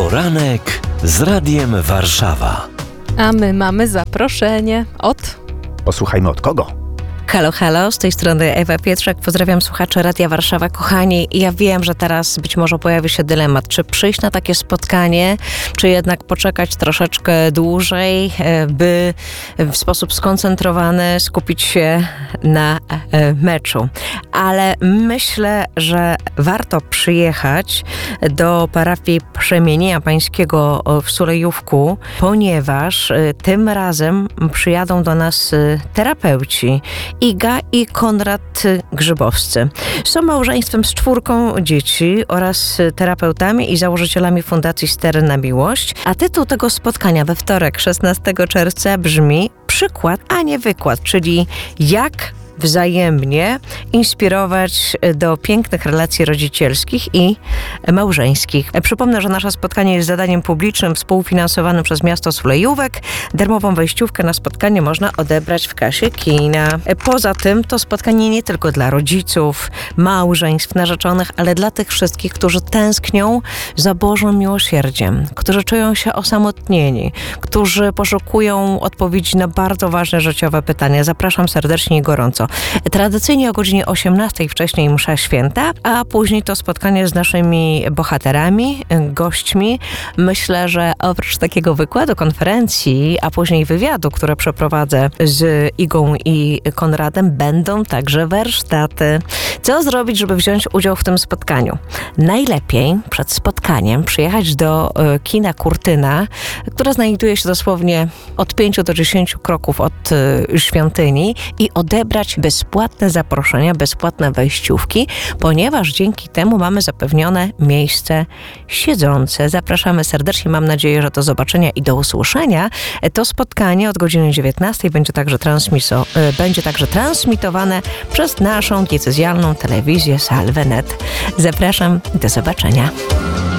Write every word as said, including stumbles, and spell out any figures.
Poranek z Radiem Warszawa. A my mamy zaproszenie od... Posłuchajmy od kogo? Halo, halo, z tej strony Ewa Pietrzak, pozdrawiam słuchaczy Radia Warszawa. Kochani, ja wiem, że teraz być może pojawi się dylemat, czy przyjść na takie spotkanie, czy jednak poczekać troszeczkę dłużej, by w sposób skoncentrowany skupić się na meczu. Ale myślę, że warto przyjechać do parafii Przemienienia Pańskiego w Sulejówku, ponieważ tym razem przyjadą do nas terapeuci Iga i Konrad Grzybowscy. Są małżeństwem z czwórką dzieci oraz terapeutami i założycielami Fundacji Stery na Miłość. A tytuł tego spotkania we wtorek, szesnastego czerwca brzmi Przykład, a nie wykład, czyli jak wzajemnie inspirować do pięknych relacji rodzicielskich i małżeńskich. Przypomnę, że nasze spotkanie jest zadaniem publicznym współfinansowanym przez miasto Sulejówek. Darmową wejściówkę na spotkanie można odebrać w kasie kina. Poza tym to spotkanie nie tylko dla rodziców, małżeństw, narzeczonych, ale dla tych wszystkich, którzy tęsknią za Bożym miłosierdziem, którzy czują się osamotnieni, którzy poszukują odpowiedzi na bardzo ważne życiowe pytania. Zapraszam serdecznie i gorąco. Tradycyjnie o godzinie osiemnastej wcześniej msza święta, a później to spotkanie z naszymi bohaterami, gośćmi. Myślę, że oprócz takiego wykładu, konferencji, a później wywiadu, które przeprowadzę z Igą i Konradem, będą także warsztaty. Co zrobić, żeby wziąć udział w tym spotkaniu? Najlepiej przed spotkaniem przyjechać do kina Kurtyna, które znajduje się dosłownie od pięciu do dziesięciu kroków od świątyni i odebrać bezpłatne zaproszenia, bezpłatne wejściówki, ponieważ dzięki temu mamy zapewnione miejsce siedzące. Zapraszamy serdecznie, mam nadzieję, że do zobaczenia i do usłyszenia. To spotkanie od godziny dziewiętnastej będzie także, transmiso, będzie także transmitowane przez naszą diecezjalną telewizję Salve kropka net. Zapraszam, do zobaczenia.